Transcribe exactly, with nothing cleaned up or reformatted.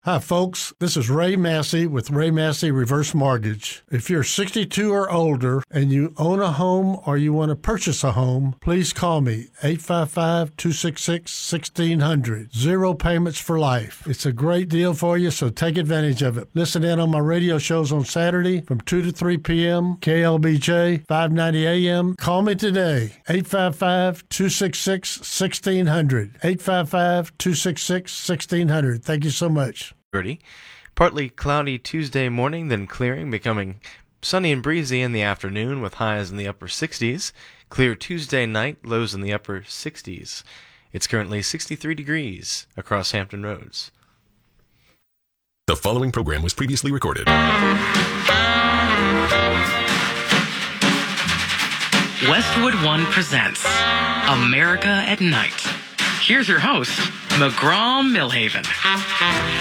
Hi, folks. This is Ray Massey with Ray Massey Reverse Mortgage. If you're sixty-two or older and you own a home or you want to purchase a home, please call me, eight five five, two six six, one six zero zero. Zero payments for life. It's a great deal for you, so take advantage of it. Listen in on my radio shows on Saturday from two to three p.m., K L B J, five ninety A M. Call me today, eight five five, two six six, one six zero zero. eight five five, two six six, one six zero zero. Thank you so much. Partly cloudy Tuesday morning, then clearing, becoming sunny and breezy in the afternoon with highs in the upper sixties. Clear Tuesday night, lows in the upper sixties. It's currently sixty-three degrees across Hampton Roads. The following program was previously recorded. Westwood One presents America at Night. Here's your host, McGraw Millhaven.